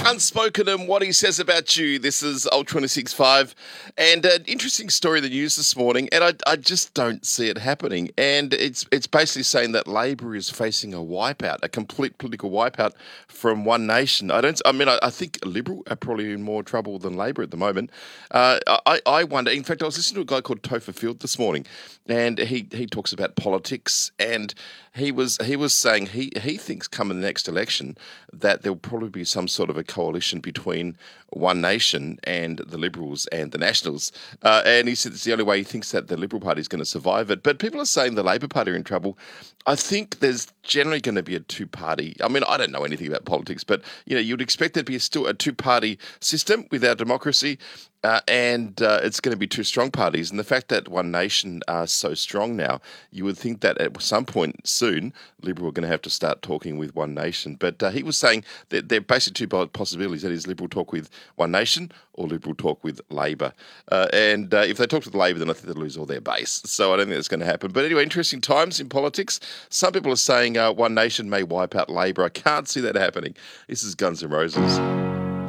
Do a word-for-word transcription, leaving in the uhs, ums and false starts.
Unspoken and what he says about you. This is Ultra twenty-six point five. And an interesting story in the news this morning, and I, I just don't see it happening. And it's it's basically saying that Labor is facing a wipeout, a complete political wipeout from One Nation. I don't. I mean, I, I think Liberal are probably in more trouble than Labor at the moment. Uh, I, I wonder. In fact, I was listening to a guy called Topher Field this morning, and he, he talks about politics, and he was he was saying he he thinks coming the next election that there'll probably be some sort of a coalition between One Nation and the Liberals and the Nationals. Uh, and he said it's the only way he thinks that the Liberal Party is going to survive it. But people are saying the Labor Party are in trouble. I think there's generally going to be a two-party. I mean, I don't know anything about politics, but you know, you'd expect there to be still a two-party system with our democracy. Uh, and uh, it's going to be two strong parties. And the fact that One Nation are so strong now, you would think that at some point soon, Liberal are going to have to start talking with One Nation. But uh, he was saying that there are basically two possibilities. That is, Liberal talk with One Nation or Liberal talk with Labor. Uh, and uh, if they talk with Labor, then I think they'll lose all their base. So I don't think that's going to happen. But anyway, interesting times in politics. Some people are saying uh, One Nation may wipe out Labor. I can't see that happening. This is Guns N' Roses.